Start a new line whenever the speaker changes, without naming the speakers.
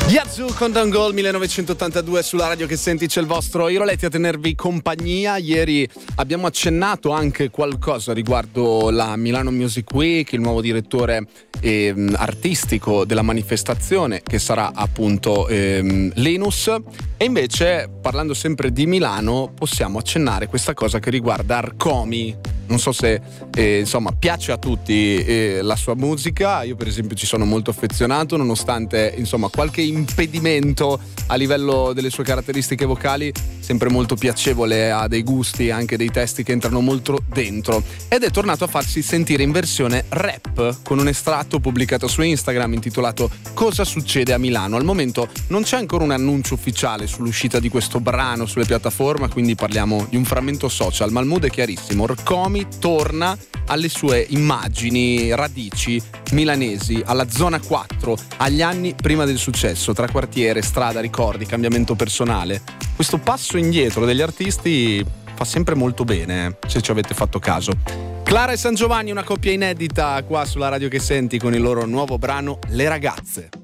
Yazoo con Down Goal 1982 sulla radio che senti, c'è il vostro Iroletti a tenervi compagnia. Ieri abbiamo accennato anche qualcosa riguardo la Milano Music Week, il nuovo direttore artistico della manifestazione che sarà appunto Linus, e invece parlando sempre di Milano possiamo accennare questa cosa che riguarda Arcomi. Non so se insomma piace a tutti la sua musica. Io per esempio ci sono molto affezionato, nonostante insomma qualche impedimento a livello delle sue caratteristiche vocali, sempre molto piacevole, ha dei gusti, anche dei testi che entrano molto dentro, ed è tornato a farsi sentire in versione rap con un estratto pubblicato su Instagram intitolato Cosa succede a Milano. Al momento non c'è ancora un annuncio ufficiale sull'uscita di questo brano sulle piattaforme, quindi parliamo di un frammento social, ma il mood è chiarissimo. Arcomi torna alle sue immagini, radici milanesi, alla zona 4, agli anni prima del successo, tra quartiere, strada, ricordi, cambiamento personale. Questo passo indietro degli artisti fa sempre molto bene, se ci avete fatto caso. Clara e San Giovanni, una coppia inedita qua sulla radio che senti con il loro nuovo brano Le Ragazze.